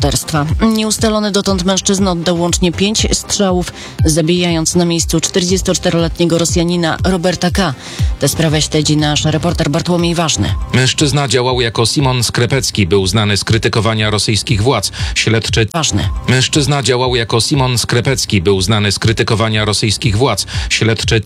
morderstwa. Nieustalony dotąd mężczyzna oddał łącznie 5 strzałów, zabijając na miejscu 44-letniego Rosjanina Roberta K. Tę sprawę śledzi nasz reporter Bartłomiej Ważny. Mężczyzna działał jako Simon Skrepecki, był znany z krytykowania rosyjskich władz. Mężczyzna działał jako Simon Skrepecki, był znany z krytykowania rosyjskich władz. Śledczy